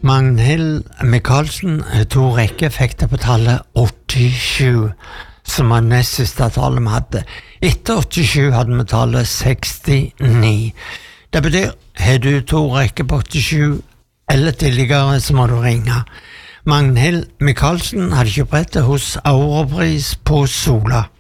Magnhild Michaelsen, to rekker fikk det på tallet 87, som var nest siste tallet vi hadde. Etter 87 hadde vi tallet 69. Det betyr, har du to rekker på 87 eller tidligere, så må du ringe. Magnhild Michaelsen hadde kjøpt brettet hos Europris på Sola.